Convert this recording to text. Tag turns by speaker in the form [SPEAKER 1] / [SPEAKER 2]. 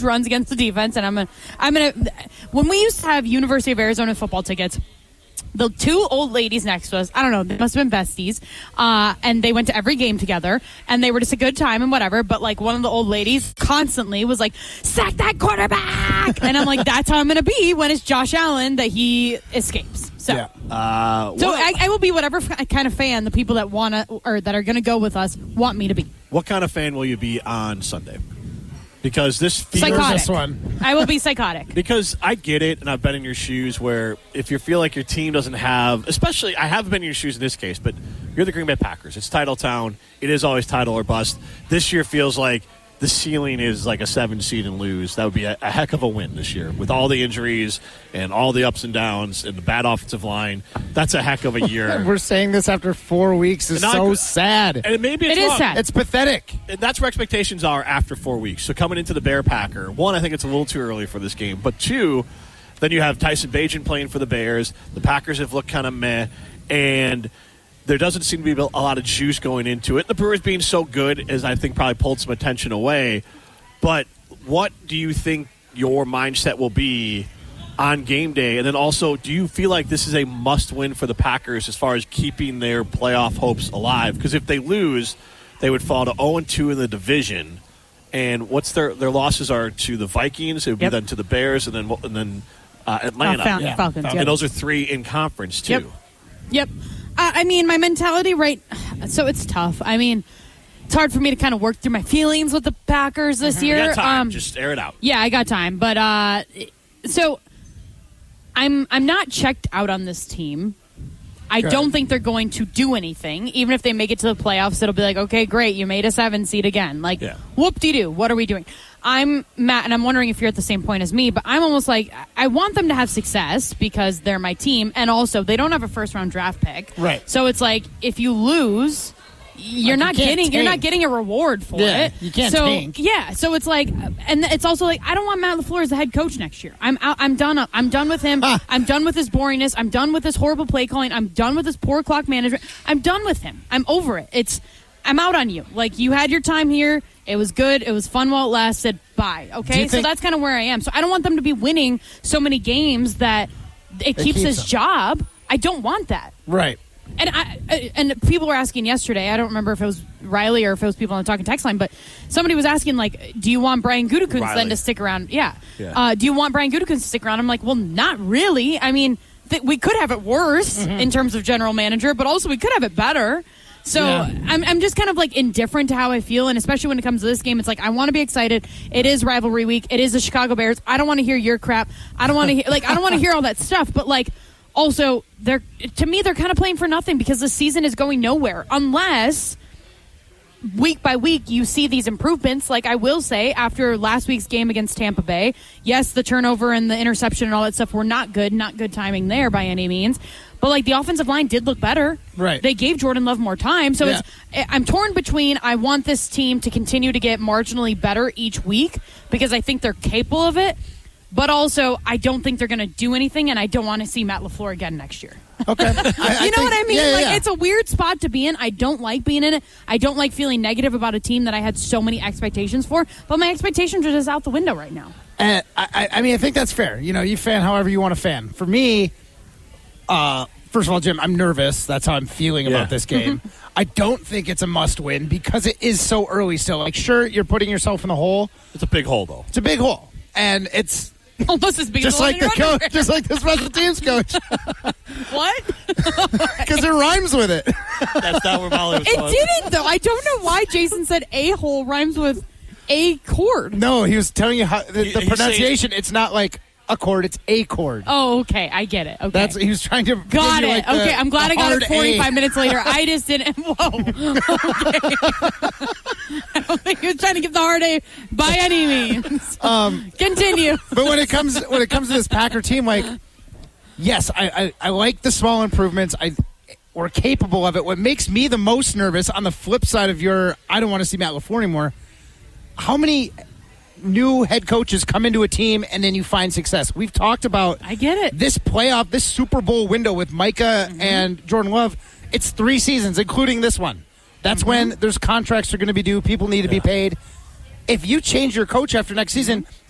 [SPEAKER 1] huge runs against the defense, and I'm gonna. When we used to have University of Arizona football tickets, the two old ladies next to us, I don't know, they must have been besties, and they went to every game together, and they were just a good time and whatever, but, like, one of the old ladies constantly was like, sack that quarterback! And I'm like, that's how I'm going to be when it's Josh Allen that he escapes. So, I will be whatever kind of fan the people that want to, or that are going to go with us want me to be.
[SPEAKER 2] What kind of fan will you be on Sunday? Because this feels
[SPEAKER 1] psychotic.
[SPEAKER 3] This one.
[SPEAKER 1] I will be psychotic.
[SPEAKER 2] Because I get it, and I've been in your shoes where if you feel like your team doesn't have, especially, I haven't been in your shoes in this case, but you're the Green Bay Packers. It's title town. It is always title or bust. This year feels like the ceiling is like a 7 seed and lose. That would be a heck of a win this year with all the injuries and all the ups and downs and the bad offensive line. That's a heck of a year.
[SPEAKER 3] We're saying this after 4 weeks. It's so sad.
[SPEAKER 2] And maybe it's wrong.
[SPEAKER 1] sad.
[SPEAKER 3] It's pathetic.
[SPEAKER 2] And that's where expectations are after 4 weeks. So coming into the Bear-Packer, one, I think it's a little too early for this game. But two, then you have Tyson Bagent playing for the Bears. The Packers have looked kind of meh. And there doesn't seem to be a lot of juice going into it. The Brewers being so good is, I think, probably pulled some attention away. But what do you think your mindset will be on game day? And then also, do you feel like this is a must-win for the Packers as far as keeping their playoff hopes alive? Because if they lose, they would fall to 0-2 in the division. And what's their losses are to the Vikings. It would be then to the Bears and then Atlanta.
[SPEAKER 1] Falcons.
[SPEAKER 2] And those are 3 in conference, too.
[SPEAKER 1] Yep. I mean, my mentality, so it's tough. I mean, it's hard for me to kind of work through my feelings with the Packers this year.
[SPEAKER 2] You got time. Just air it out.
[SPEAKER 1] Yeah, I got time. But, so I'm not checked out on this team. I don't think they're going to do anything. Even if they make it to the playoffs, it'll be like, okay, great, you made a 7 seed again. Like, whoop-de-doo, what are we doing? I'm Matt, and I'm wondering if you're at the same point as me, but I'm almost like, I want them to have success because they're my team, and also they don't have a first-round draft pick.
[SPEAKER 3] Right.
[SPEAKER 1] So it's like, if you lose, you're not getting a reward for it.
[SPEAKER 3] You can't tank.
[SPEAKER 1] Yeah, so it's like, and it's also like, I don't want Matt LaFleur as the head coach next year. I'm done. I'm done with him. I'm done with his boringness. I'm done with his horrible play calling. I'm done with his poor clock management. I'm done with him. I'm over it. I'm out on you. Like, you had your time here. It was good. It was fun while it lasted. Bye. Okay? So that's kind of where I am. So I don't want them to be winning so many games that it keeps his job. I don't want that.
[SPEAKER 3] Right.
[SPEAKER 1] And people were asking yesterday, I don't remember if it was Riley or if it was people on the Talking Text line, but somebody was asking, like, do you want Brian Gutekunst then to stick around? Yeah. Do you want Brian Gutekunst to stick around? I'm like, well, not really. I mean, we could have it worse in terms of general manager, but also we could have it better. So I'm just kind of like indifferent to how I feel, and especially when it comes to this game, it's like I want to be excited. It is rivalry week. It is the Chicago Bears. I don't want to hear your crap. I don't want to hear I don't want to hear all that stuff. But like, also, to me they're kind of playing for nothing because the season is going nowhere unless week by week you see these improvements. Like, I will say, after last week's game against Tampa Bay, yes, the turnover and the interception and all that stuff were not good timing there by any means. But, like, the offensive line did look better.
[SPEAKER 3] Right.
[SPEAKER 1] They gave Jordan Love more time. So I'm torn between I want this team to continue to get marginally better each week because I think they're capable of it. But also, I don't think they're going to do anything, and I don't want to see Matt LaFleur again next year.
[SPEAKER 3] Okay.
[SPEAKER 1] You know what I mean? It's a weird spot to be in. I don't like being in it. I don't like feeling negative about a team that I had so many expectations for. But my expectations are just out the window right now.
[SPEAKER 3] I mean, I think that's fair. You know, you fan however you want to fan. For me, first of all, Jim, I'm nervous. That's how I'm feeling about this game. I don't think it's a must-win because it is so early still. Like, sure, you're putting yourself in a hole.
[SPEAKER 2] It's a big hole, though.
[SPEAKER 3] It's a big hole. And it's
[SPEAKER 1] almost as big
[SPEAKER 3] just
[SPEAKER 1] as
[SPEAKER 3] like the coach, just like the special teams coach.
[SPEAKER 1] What?
[SPEAKER 3] Because it rhymes with it.
[SPEAKER 2] That's not where Molly was going.
[SPEAKER 1] It didn't, though. I don't know why Jason said a-hole rhymes with a chord.
[SPEAKER 3] No, he was telling you how the pronunciation. It's not like a chord; it's a chord.
[SPEAKER 1] Oh, okay, I get it. Okay,
[SPEAKER 3] he was trying to.
[SPEAKER 1] Got it.
[SPEAKER 3] Like
[SPEAKER 1] okay, I'm glad I got it 45 minutes later. I just didn't. Whoa. Okay. I don't think he was trying to give the hard A by any means. Continue.
[SPEAKER 3] But when it comes to this Packer team, like, yes, I like the small improvements. We're capable of it. What makes me the most nervous on the flip side of I don't want to see Matt LaFleur anymore. How many new head coaches come into a team and then you find success? We've talked about
[SPEAKER 1] I get it.
[SPEAKER 3] This Super Bowl window with Micah and Jordan Love. It's 3 seasons, including this one. That's when there's contracts are going to be due. People need to be paid. If you change your coach after next season,